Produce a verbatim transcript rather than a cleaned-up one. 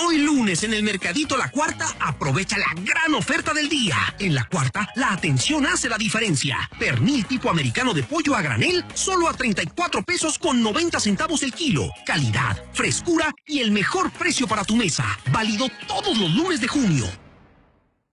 Hoy lunes en el Mercadito La Cuarta, aprovecha la gran oferta del día. En La Cuarta, la atención hace la diferencia. Pernil tipo americano de pollo a granel, solo a treinta y cuatro pesos con noventa centavos el kilo. Calidad, frescura y el mejor precio para tu mesa. Válido todos los lunes de junio.